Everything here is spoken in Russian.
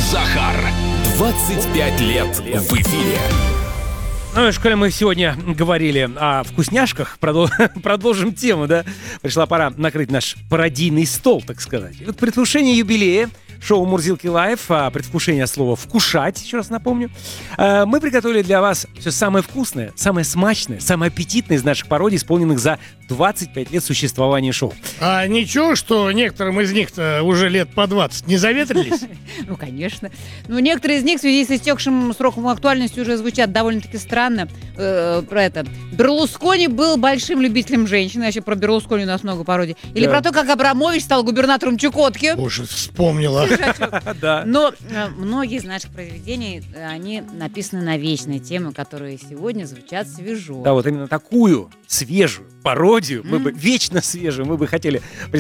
Захар. 25 лет в эфире. Ну, в школе мы сегодня говорили о вкусняшках. Продолжим тему, да? Пришла пора накрыть наш пародийный стол, так сказать. И вот в предвкушении юбилея шоу «Мурзилки Лайв», предвкушение слова «вкушать», еще раз напомню, мы приготовили для вас все самое вкусное, самое смачное, самое аппетитное из наших пародий, исполненных за 25 лет существования шоу. А ничего, что некоторым из них-то уже лет по 20 не заветрились? Ну, конечно. Но некоторые из них в связи с истекшим сроком актуальности уже звучат довольно-таки странно. Про это. Берлускони был большим любителем женщин. Вообще про Берлускони у нас много пародий. Или Да. про то, как Абрамович стал губернатором Чукотки. Боже, вспомнила. Да. Но многие из наших произведений, они написаны на вечные темы, которые сегодня звучат свежо. Да, вот именно такую свежую пародию, мы бы вечно свежую, мы бы хотели